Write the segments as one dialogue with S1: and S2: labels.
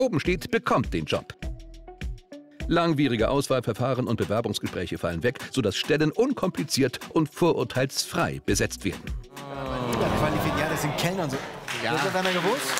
S1: oben steht, bekommt den Job. Langwierige Auswahlverfahren und Bewerbungsgespräche fallen weg, sodass Stellen unkompliziert und vorurteilsfrei besetzt werden.
S2: Ja, das sind Kellner und so. Ja. Das hat einer gewusst?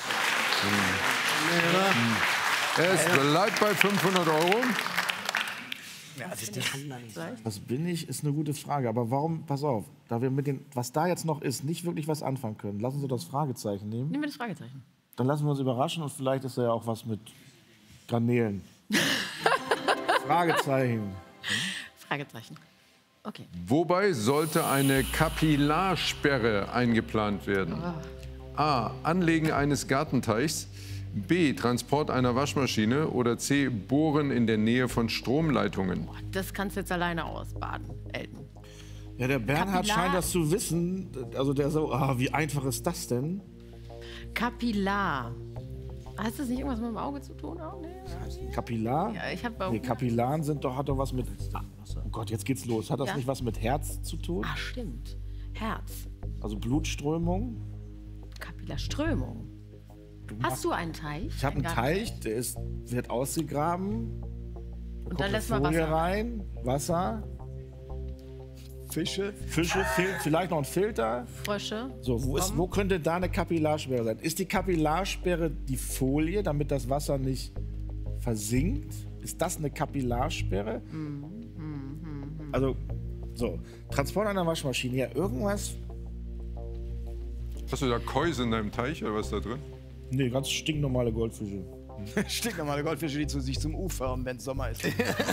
S3: Es bleibt bei 500 €.
S2: Ja,
S4: Was bin ich, ist eine gute Frage. Aber warum, pass auf, da wir mit den, was da jetzt noch ist, nicht wirklich was anfangen können, lassen Sie das Fragezeichen nehmen.
S5: Nehmen wir das Fragezeichen.
S4: Dann lassen wir uns überraschen und vielleicht ist da ja auch was mit Garnelen. Fragezeichen.
S5: Fragezeichen. Okay.
S3: Wobei sollte eine Kapillarsperre eingeplant werden? A. Anlegen eines Gartenteichs. B. Transport einer Waschmaschine. Oder C. Bohren in der Nähe von Stromleitungen.
S5: Das kannst du jetzt alleine ausbaden, Elton.
S4: Ja, der Bernhard scheint das zu wissen. Also der so, wie einfach ist das denn?
S5: Kapillar. Hast das nicht irgendwas mit dem Auge zu tun? Auch? Nee.
S4: Kapillar?
S5: Ja, ich hab
S4: Kapillaren hat doch was mit... Oh Gott, jetzt geht's los. Hat das nicht was mit Herz zu tun?
S5: Ach, stimmt. Herz.
S4: Also Blutströmung?
S5: Kapillarströmung. Hast du einen Teich?
S4: Ich habe einen Teich, der wird ausgegraben.
S5: Und dann lässt man Wasser
S4: rein. Wasser. Fische, vielleicht noch ein Filter.
S5: Frösche.
S4: So, wo könnte da eine Kapillarsperre sein? Ist die Kapillarsperre die Folie, damit das Wasser nicht versinkt? Ist das eine Kapillarsperre? Also, so, Transport einer Waschmaschine, ja, irgendwas.
S3: Hast du da Käuse in deinem Teich oder was ist da drin?
S4: Nee, ganz stinknormale Goldfische.
S2: Stinknormale Goldfische, die sich zum U formen, wenn es Sommer ist.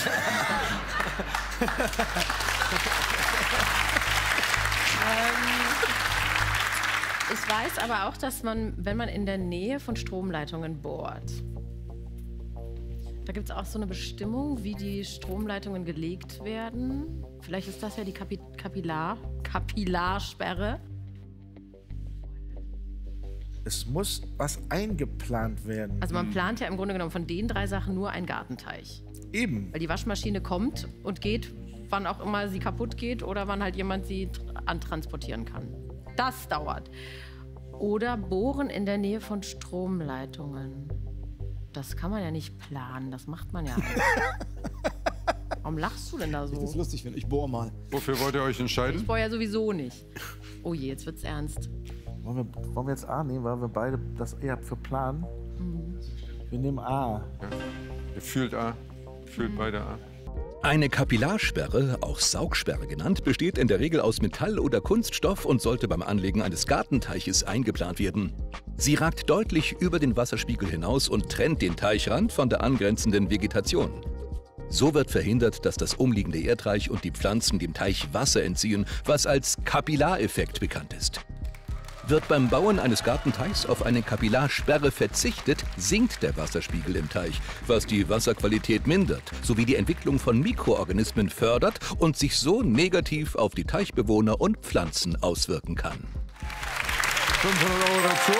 S5: Ich weiß aber auch, dass man, wenn man in der Nähe von Stromleitungen bohrt, da gibt es auch so eine Bestimmung, wie die Stromleitungen gelegt werden. Vielleicht ist das ja die Kapillarsperre.
S4: Es muss was eingeplant werden.
S5: Also man plant ja im Grunde genommen von den 3 Sachen nur einen Gartenteich.
S4: Eben.
S5: Weil die Waschmaschine kommt und geht, wann auch immer sie kaputt geht oder wann halt jemand sie antransportieren kann. Das dauert. Oder bohren in der Nähe von Stromleitungen. Das kann man ja nicht planen, das macht man ja einfach. Warum lachst du denn da so?
S2: Das ist lustig, wenn ich bohre mal.
S3: Wofür wollt ihr euch entscheiden?
S5: Ich bohre ja sowieso nicht. Oh je, jetzt wird's ernst.
S4: Wollen wir jetzt A nehmen, weil wir beide das eher für planen? Wir nehmen A.
S3: Ja. Ihr fühlt A, fühlt beide A.
S1: Eine Kapillarsperre, auch Saugsperre genannt, besteht in der Regel aus Metall oder Kunststoff und sollte beim Anlegen eines Gartenteiches eingeplant werden. Sie ragt deutlich über den Wasserspiegel hinaus und trennt den Teichrand von der angrenzenden Vegetation. So wird verhindert, dass das umliegende Erdreich und die Pflanzen dem Teich Wasser entziehen, was als Kapillareffekt bekannt ist. Wird beim Bauen eines Gartenteichs auf eine Kapillarsperre verzichtet, sinkt der Wasserspiegel im Teich, was die Wasserqualität mindert, sowie die Entwicklung von Mikroorganismen fördert und sich so negativ auf die Teichbewohner und Pflanzen auswirken kann.
S3: 500 € dazu.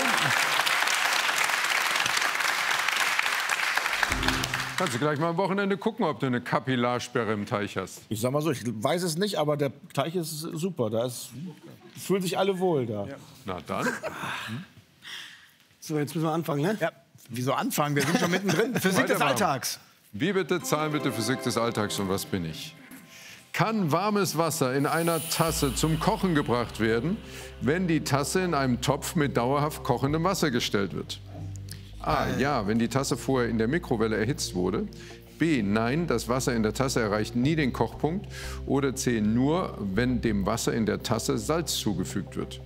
S3: Kannst du gleich mal am Wochenende gucken, ob du eine Kapillarsperre im Teich hast.
S4: Ich sag mal so, ich weiß es nicht, aber der Teich ist super. Fühlen sich alle wohl da.
S3: Ja. Na dann.
S2: So, jetzt müssen wir anfangen, ne? Ja. Wieso anfangen? Wir sind schon mittendrin. Physik des Alltags.
S3: Wie bitte? Zahlen bitte Physik des Alltags. Und was bin ich? Kann warmes Wasser in einer Tasse zum Kochen gebracht werden, wenn die Tasse in einem Topf mit dauerhaft kochendem Wasser gestellt wird? A. Ja, wenn die Tasse vorher in der Mikrowelle erhitzt wurde. B. Nein, das Wasser in der Tasse erreicht nie den Kochpunkt. Oder C. Nur, wenn dem Wasser in der Tasse Salz zugefügt wird.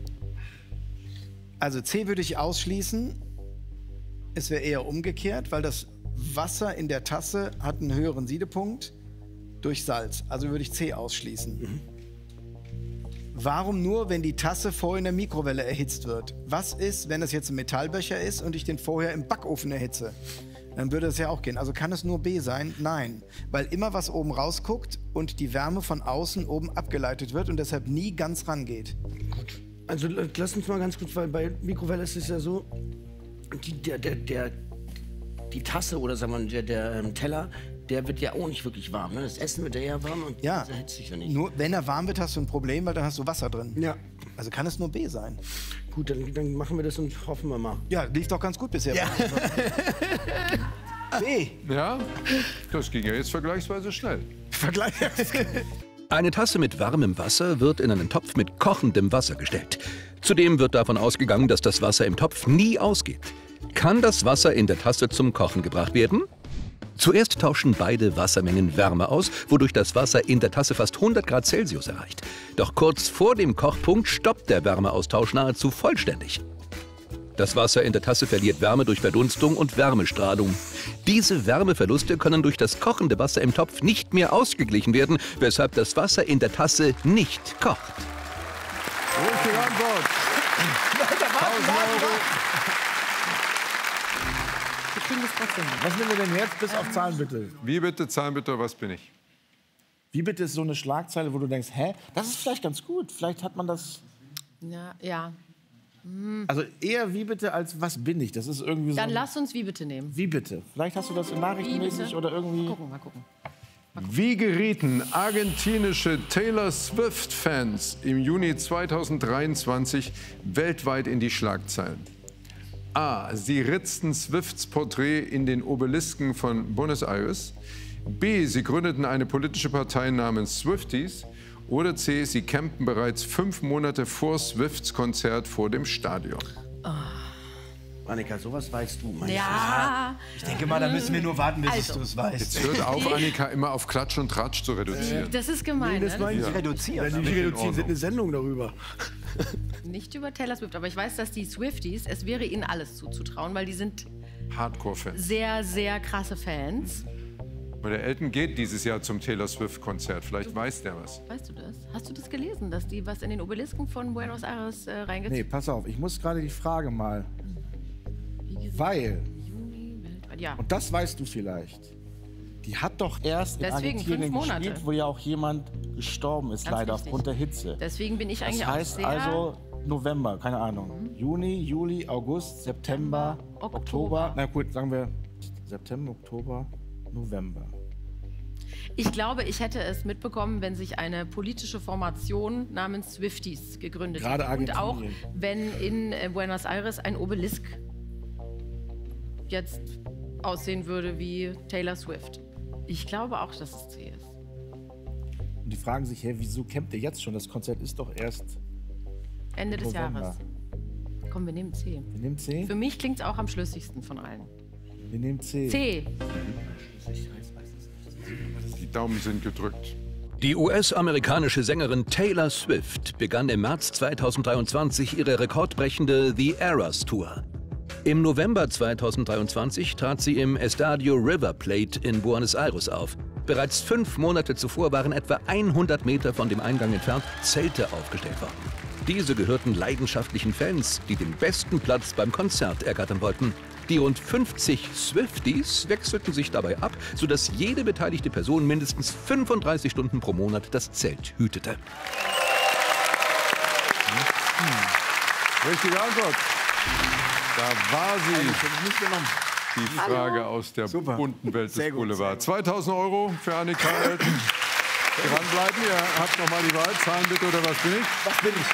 S2: Also C würde ich ausschließen. Es wäre eher umgekehrt, weil das Wasser in der Tasse hat einen höheren Siedepunkt durch Salz. Also würde ich C ausschließen. Warum nur, wenn die Tasse vorher in der Mikrowelle erhitzt wird? Was ist, wenn es jetzt ein Metallbecher ist und ich den vorher im Backofen erhitze? Dann würde es ja auch gehen. Also kann es nur B sein? Nein. Weil immer was oben rausguckt und die Wärme von außen oben abgeleitet wird und deshalb nie ganz rangeht.
S6: Also lass uns mal ganz kurz, weil bei Mikrowelle ist es ja so, die Tasse oder sagen wir der Teller, der wird ja auch nicht wirklich warm. Ne? Das Essen wird ja eher warm und
S2: ja,
S6: das erhitzt sich ja nicht.
S2: Nur wenn er warm wird, hast du ein Problem, weil dann hast du Wasser drin.
S6: Ja.
S2: Also kann es nur B sein.
S6: Gut, dann machen wir das und hoffen wir mal.
S2: Ja, lief doch ganz gut bisher. Ja. B.
S3: Ja, das ging ja jetzt vergleichsweise schnell.
S1: Eine Tasse mit warmem Wasser wird in einen Topf mit kochendem Wasser gestellt. Zudem wird davon ausgegangen, dass das Wasser im Topf nie ausgeht. Kann das Wasser in der Tasse zum Kochen gebracht werden? Zuerst tauschen beide Wassermengen Wärme aus, wodurch das Wasser in der Tasse fast 100 Grad Celsius erreicht. Doch kurz vor dem Kochpunkt stoppt der Wärmeaustausch nahezu vollständig. Das Wasser in der Tasse verliert Wärme durch Verdunstung und Wärmestrahlung. Diese Wärmeverluste können durch das kochende Wasser im Topf nicht mehr ausgeglichen werden, weshalb das Wasser in der Tasse nicht kocht.
S3: Richtige Antwort. 1000 Euro.
S5: Wir kriegen das trotzdem hin.
S4: Was nehmen wir denn jetzt? Bis auf Zahlen bitte.
S3: Wie bitte, Zahlen bitte, was bin ich?
S4: Wie bitte ist so eine Schlagzeile, wo du denkst, hä, das ist vielleicht ganz gut. Vielleicht hat man das...
S5: Ja.
S4: Also eher wie bitte als was bin ich. Das ist irgendwie so...
S5: Dann lass uns wie bitte nehmen.
S4: Wie bitte? Vielleicht hast du das in nachrichtenmäßig oder irgendwie...
S5: Mal gucken.
S3: Wie gerieten argentinische Taylor Swift-Fans im Juni 2023 weltweit in die Schlagzeilen? A. Sie ritzten Swifts Porträt in den Obelisken von Buenos Aires. B. Sie gründeten eine politische Partei namens Swifties. Oder C. Sie campten bereits 5 Monate vor Swifts Konzert vor dem Stadion.
S6: Annika, sowas weißt du.
S5: Ja.
S2: Ich denke mal, da müssen wir nur warten, bis du es weißt.
S3: Jetzt hört auf, Annika immer auf Klatsch und Tratsch zu reduzieren.
S5: Das ist gemein,
S6: Das
S5: ne?
S6: meine ich.
S2: Reduzieren.
S6: Nicht reduzieren, sind eine Sendung darüber.
S5: Nicht über Taylor Swift, aber ich weiß, dass die Swifties, es wäre ihnen alles zuzutrauen, weil die sind
S3: Hardcore-Fans.
S5: sehr, sehr krasse Fans.
S3: Und der Elton geht dieses Jahr zum Taylor Swift-Konzert. Vielleicht weiß der was.
S5: Weißt du das? Hast du das gelesen, dass die was in den Obelisken von Buenos Aires reingezogen
S4: Nee, pass auf, ich muss gerade die Frage mal... Weil,
S5: Ja.
S4: und das weißt du vielleicht, die hat doch erst in
S5: Deswegen
S4: Argentinien
S5: 5 Monate.
S4: gespielt, wo ja auch jemand gestorben ist,
S5: Ganz
S4: leider
S5: richtig.
S4: aufgrund der Hitze.
S5: Deswegen bin ich
S4: Das
S5: eigentlich
S4: heißt
S5: auch sehr...
S4: also November, keine Ahnung. Juni, Juli, August, September,
S5: Oktober.
S4: Oktober. Na gut, sagen wir September, Oktober, November.
S5: Ich glaube, ich hätte es mitbekommen, wenn sich eine politische Formation namens Swifties gegründet
S4: Gerade
S5: hätte. Und auch
S4: Argentinien.
S5: wenn in Buenos Aires ein Obelisk jetzt aussehen würde wie Taylor Swift. Ich glaube auch, dass es C ist.
S4: Und die fragen sich, hey, wieso campt ihr jetzt schon? Das Konzert ist doch erst
S5: Ende des
S4: November.
S5: Jahres. Komm, wir nehmen C.
S4: Wir nehmen C?
S5: Für mich klingt es auch am schlüssigsten von allen.
S4: Wir nehmen C.
S5: C.
S3: Die Daumen sind gedrückt.
S1: Die US-amerikanische Sängerin Taylor Swift begann im März 2023 ihre rekordbrechende The Eras Tour. Im November 2023 trat sie im Estadio River Plate in Buenos Aires auf. Bereits 5 Monate zuvor waren etwa 100 Meter von dem Eingang entfernt Zelte aufgestellt worden. Diese gehörten leidenschaftlichen Fans, die den besten Platz beim Konzert ergattern wollten. Die rund 50 Swifties wechselten sich dabei ab, sodass jede beteiligte Person mindestens 35 Stunden pro Monat das Zelt hütete.
S3: Richtige Antwort. Da war sie. Die Frage aus der bunten Welt des Boulevards. 2000 Euro für Annika Elton. Dranbleiben, ihr habt noch mal die Wahl. Zahlen bitte oder was bin ich?
S2: Was bin ich?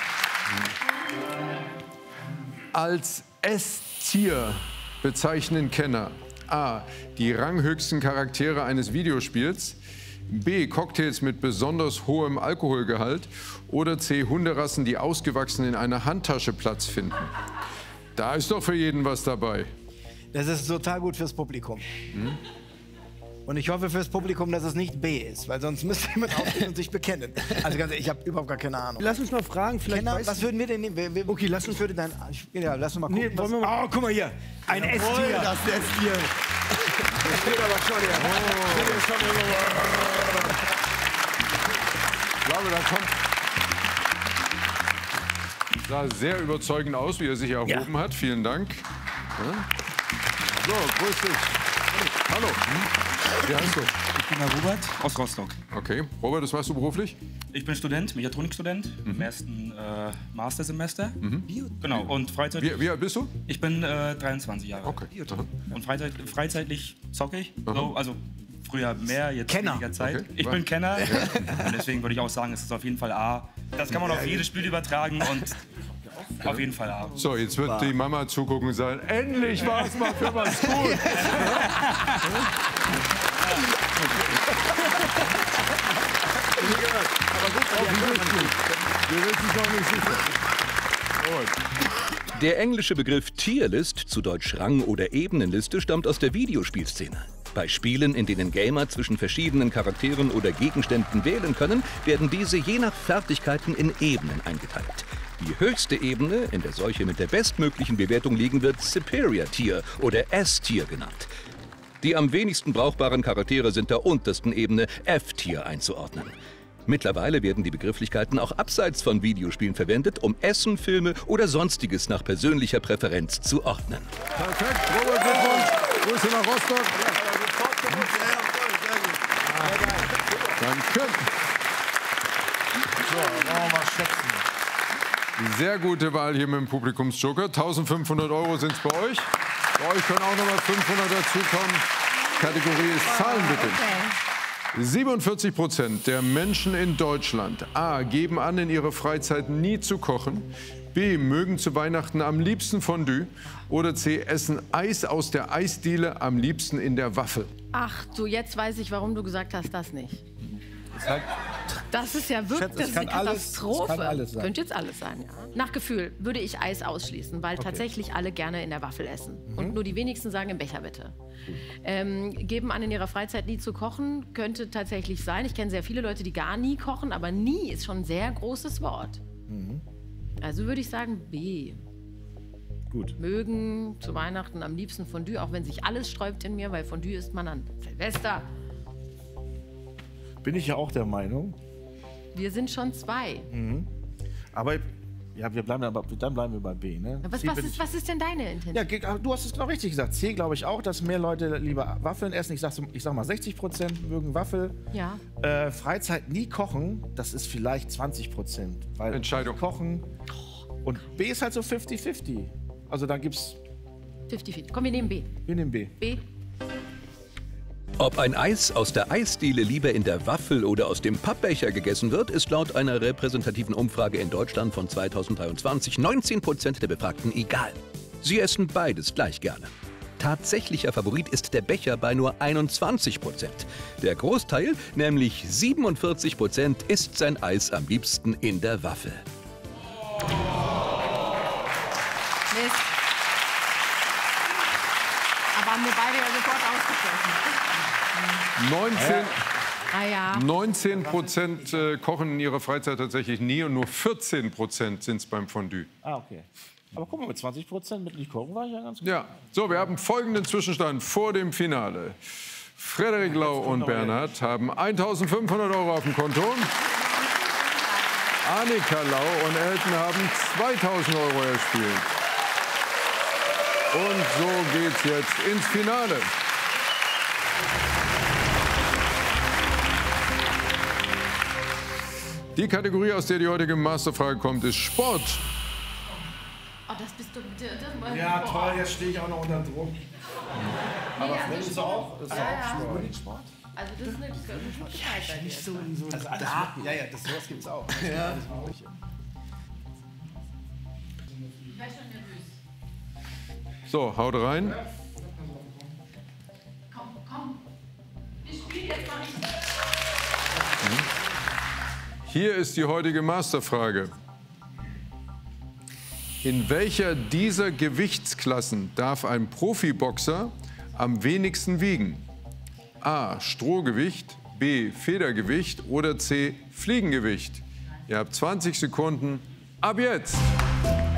S3: Als S-Tier bezeichnen Kenner A. die ranghöchsten Charaktere eines Videospiels, B. Cocktails mit besonders hohem Alkoholgehalt oder C. Hunderassen, die ausgewachsen in einer Handtasche Platz finden. Da ist doch für jeden was dabei.
S2: Das ist total gut fürs Publikum. Und ich hoffe fürs Publikum, dass es nicht B ist, weil sonst müsste jemand aufstehen und sich bekennen. Also ganz ehrlich, ich habe überhaupt gar keine Ahnung.
S6: Lass uns mal fragen, vielleicht
S2: Kenner,
S6: weißt
S2: was würden wir denn nehmen? Okay, lass uns würde dein. Ja, lass uns mal gucken.
S6: Nee, wollen wir mal-
S2: Oh, guck mal hier. Ein S-Tier.
S6: das S-Tier.
S2: Das steht aber schon hier.
S3: Ich glaube, da kommt... Sah sehr überzeugend aus, wie er sich erhoben hat. Vielen Dank. Ja. So, grüß dich. Hallo. Wie heißt du?
S7: Ich bin der Robert aus Rostock.
S3: Okay. Robert, das machst du beruflich?
S7: Ich bin Student, Mechatronikstudent im ersten Mastersemester. Genau, und Freizeit...
S3: Wie alt bist du?
S7: Ich bin 23 Jahre alt.
S3: Okay. Aha.
S7: Und freizeitlich zocke ich. So, also früher mehr, jetzt
S2: Kenner.
S7: weniger Zeit.
S3: Okay.
S7: Ich bin Kenner. Und deswegen würde ich auch sagen, es ist auf jeden Fall A, Das kann man auf jedes Spiel übertragen und auf jeden Fall haben.
S3: So, jetzt wird die Mama zugucken und sagen, endlich war es mal für was gut. Wir wissen es noch nicht sicher.
S1: Der englische Begriff Tierlist, zu Deutsch Rang- oder Ebenenliste, stammt aus der Videospielszene. Bei Spielen, in denen Gamer zwischen verschiedenen Charakteren oder Gegenständen wählen können, werden diese je nach Fertigkeiten in Ebenen eingeteilt. Die höchste Ebene, in der solche mit der bestmöglichen Bewertung liegen, wird Superior Tier oder S-Tier genannt. Die am wenigsten brauchbaren Charaktere sind der untersten Ebene F-Tier einzuordnen. Mittlerweile werden die Begrifflichkeiten auch abseits von Videospielen verwendet, um Essen, Filme oder Sonstiges nach persönlicher Präferenz zu ordnen.
S3: Perfekt, Robert, Glückwunsch. Grüße nach Rostock. Danke.
S4: So, wollen wir mal schätzen.
S3: Sehr gute Wahl hier mit dem Publikumsjoker. 1.500 € sind es bei euch. Bei euch können auch noch mal 500 dazukommen. Kategorie ist Zahlen, bitte. 47% der Menschen in Deutschland A. geben an, in ihrer Freizeit nie zu kochen, B. mögen zu Weihnachten am liebsten Fondue oder C. essen Eis aus der Eisdiele am liebsten in der Waffel.
S5: Ach du, jetzt weiß ich, warum du gesagt hast, das nicht. Das ist ja wirklich das ist eine Katastrophe.
S4: Kann alles sein.
S5: Könnte jetzt alles sein, ja. Nach Gefühl würde ich Eis ausschließen, weil tatsächlich alle gerne in der Waffel essen. Und nur die wenigsten sagen im Becher bitte. Geben an, in ihrer Freizeit nie zu kochen, könnte tatsächlich sein. Ich kenne sehr viele Leute, die gar nie kochen, aber nie ist schon ein sehr großes Wort. Also würde ich sagen B.
S4: Gut.
S5: Mögen zu Weihnachten am liebsten Fondue, auch wenn sich alles sträubt in mir, weil Fondue isst man an Silvester.
S4: Bin ich ja auch der Meinung.
S5: Wir sind schon 2.
S4: Aber ja, dann bleiben wir bei B. Ne?
S5: Was ist denn deine Intention?
S4: Ja, du hast es genau richtig gesagt. C glaube ich auch, dass mehr Leute lieber Waffeln essen. Ich sag mal 60% mögen Waffel.
S5: Ja.
S4: Freizeit nie kochen, das ist vielleicht 20%. Weil
S3: Entscheidung.
S4: Kochen. Und B ist halt so 50-50. Also da gibt's.
S5: 50-50. Komm, wir nehmen B.
S4: Wir nehmen B.
S5: B.
S1: Ob ein Eis aus der Eisdiele lieber in der Waffel oder aus dem Pappbecher gegessen wird, ist laut einer repräsentativen Umfrage in Deutschland von 2023 19% der Befragten egal. Sie essen beides gleich gerne. Tatsächlicher Favorit ist der Becher bei nur 21%. Der Großteil, nämlich 47%, isst sein Eis am liebsten in der Waffel.
S5: Mist. Aber haben wir beide ja sofort ausgeschlossen.
S3: 19% kochen in ihrer Freizeit tatsächlich nie und nur 14% sind es beim Fondue.
S4: Ah, okay. Aber guck mal, mit 20% mit nicht kochen war ich ja ganz gut.
S3: Ja, so, wir haben folgenden Zwischenstand vor dem Finale. Frederik Lau und Bernhard haben 1.500 € auf dem Konto. Annika Lau und Elton haben 2.000 € erspielt. Und so geht's jetzt ins Finale. Die Kategorie, aus der die heutige Masterfrage kommt, ist Sport.
S5: Oh, das bist du.
S4: Ja, toll, jetzt stehe ich auch noch unter Druck. Aber Fred ist auch Sport.
S5: Also das ist eine gute Zeit.
S4: Nicht so
S2: Also alles ja, sowas gibt's auch.
S5: Ich
S2: Ja.
S5: war schon nervös.
S3: So, haut rein.
S5: Komm. Ich spiele jetzt mal nicht.
S3: Hier ist die heutige Masterfrage. In welcher dieser Gewichtsklassen darf ein Profiboxer am wenigsten wiegen? A. Strohgewicht, B. Federgewicht oder C. Fliegengewicht? Ihr habt 20 Sekunden. Ab jetzt!